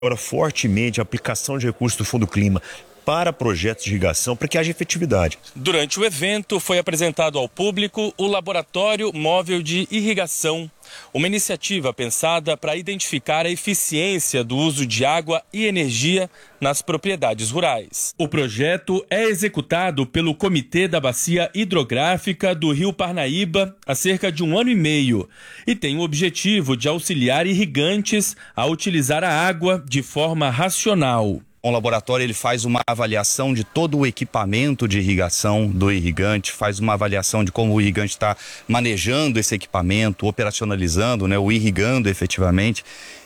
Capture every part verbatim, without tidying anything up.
Agora, fortemente a aplicação de recursos do Fundo Clima para projetos de irrigação para que haja efetividade. Durante o evento, foi apresentado ao público o Laboratório Móvel de Irrigação, uma iniciativa pensada para identificar a eficiência do uso de água e energia nas propriedades rurais. O projeto é executado pelo Comitê da Bacia Hidrográfica do Rio Parnaíba há cerca de um ano e meio e tem o objetivo de auxiliar irrigantes a utilizar a água de forma racional. O laboratório ele faz uma avaliação de todo o equipamento de irrigação do irrigante, faz uma avaliação de como o irrigante está manejando esse equipamento, operacionalizando, né, o irrigando efetivamente,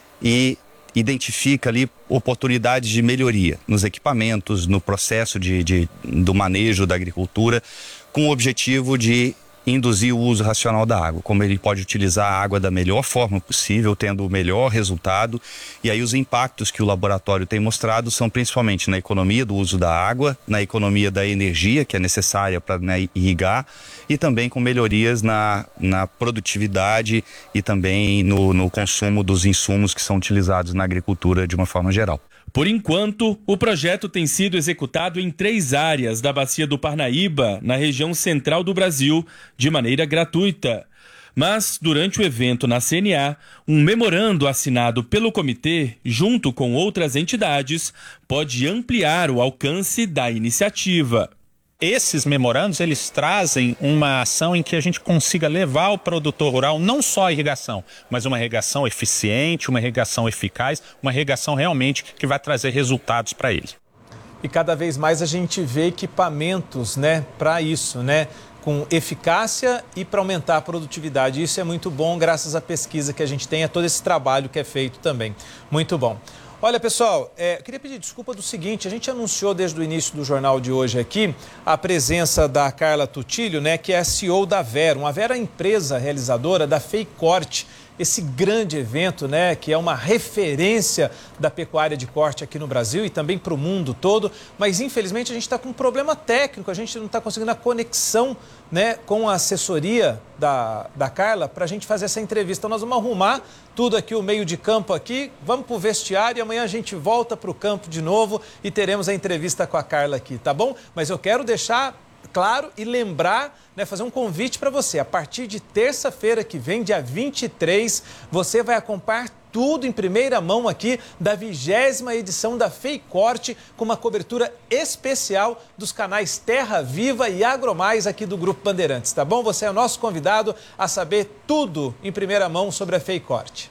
e identifica ali oportunidades de melhoria nos equipamentos, no processo de, de, do manejo da agricultura, com o objetivo de induzir o uso racional da água, como ele pode utilizar a água da melhor forma possível, tendo o melhor resultado. E aí os impactos que o laboratório tem mostrado são principalmente na economia do uso da água, na economia da energia que é necessária para, né, irrigar, e também com melhorias na, na produtividade e também no, no consumo dos insumos que são utilizados na agricultura de uma forma geral. Por enquanto, o projeto tem sido executado em três áreas da Bacia do Parnaíba, na região central do Brasil, de maneira gratuita. Mas, durante o evento na C N A, um memorando assinado pelo comitê, junto com outras entidades, pode ampliar o alcance da iniciativa. Esses memorandos, eles trazem uma ação em que a gente consiga levar ao produtor rural não só a irrigação, mas uma irrigação eficiente, uma irrigação eficaz, uma irrigação realmente que vai trazer resultados para ele. E cada vez mais a gente vê equipamentos, né, para isso, né, com eficácia e para aumentar a produtividade. Isso é muito bom, graças à pesquisa que a gente tem, a todo esse trabalho que é feito também. Muito bom. Olha, pessoal, é, eu queria pedir desculpa do seguinte, a gente anunciou desde o início do jornal de hoje aqui a presença da Carla Tutilho, né, que é a C E O da Verum. A Verum é a empresa realizadora da FEICorte, esse grande evento, né, que é uma referência da pecuária de corte aqui no Brasil e também para o mundo todo, mas infelizmente a gente está com um problema técnico, a gente não está conseguindo a conexão, né, com a assessoria da, da Carla para a gente fazer essa entrevista. Então nós vamos arrumar tudo aqui, o meio de campo aqui, vamos para o vestiário e amanhã a gente volta para o campo de novo e teremos a entrevista com a Carla aqui, tá bom? Mas eu quero deixar claro e lembrar, né, fazer um convite para você. A partir de terça-feira que vem, dia vinte e três, você vai acompanhar tudo em primeira mão aqui da vigésima edição da FEICorte, com uma cobertura especial dos canais Terra Viva e Agromais aqui do Grupo Bandeirantes, tá bom? Você é o nosso convidado a saber tudo em primeira mão sobre a FEICorte.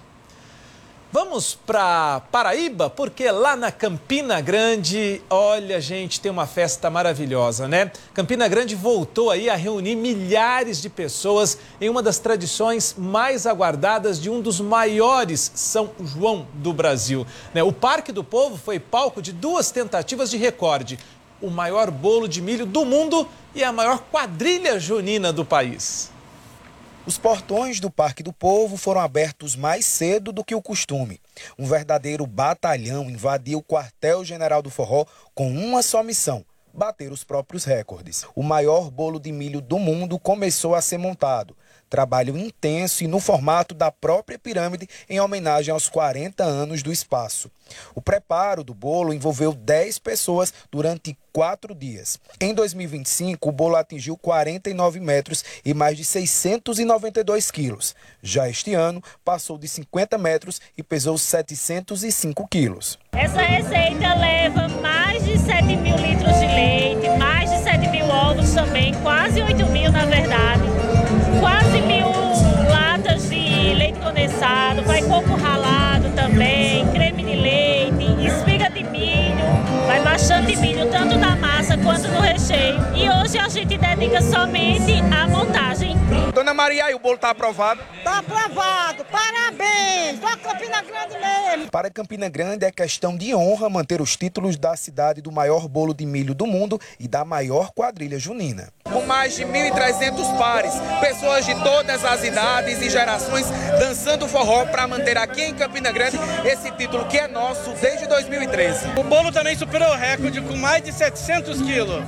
Vamos para Paraíba, porque lá na Campina Grande, olha, gente, tem uma festa maravilhosa, né? Campina Grande voltou aí a reunir milhares de pessoas em uma das tradições mais aguardadas de um dos maiores São João do Brasil, né? O Parque do Povo foi palco de duas tentativas de recorde: o maior bolo de milho do mundo e a maior quadrilha junina do país. Os portões do Parque do Povo foram abertos mais cedo do que o costume. Um verdadeiro batalhão invadiu o quartel-general do Forró com uma só missão: bater os próprios recordes. O maior bolo de milho do mundo começou a ser montado. Trabalho intenso e no formato da própria pirâmide, em homenagem aos quarenta anos do espaço. O preparo do bolo envolveu dez pessoas durante quatro dias. Em dois mil e vinte e cinco, o bolo atingiu quarenta e nove metros e mais de seiscentos e noventa e dois quilos. Já este ano, passou de cinquenta metros e pesou setecentos e cinco quilos. Essa receita leva mais de sete mil litros de leite, mais de sete mil ovos também, quase oito mil na verdade. Quase mil latas de leite condensado, vai coco ralado também, creme de leite, espiga de milho, vai bastante milho, tanto na massa quanto no recheio. E hoje a gente dedica somente à montagem. Dona Maria, aí o bolo está aprovado? Está aprovado, parabéns, para Campina Grande mesmo. Para Campina Grande é questão de honra manter os títulos da cidade do maior bolo de milho do mundo e da maior quadrilha junina. Com mais de mil e trezentos pares, pessoas de todas as idades e gerações dançando forró para manter aqui em Campina Grande esse título que é nosso desde dois mil e treze. O bolo também superou o recorde com mais de setecentos quilos.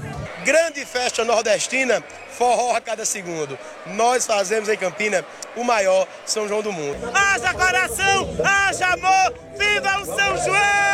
grande festa nordestina, forró a cada segundo. Nós fazemos em Campina o maior São João do mundo. Haja coração, haja amor, viva o São João!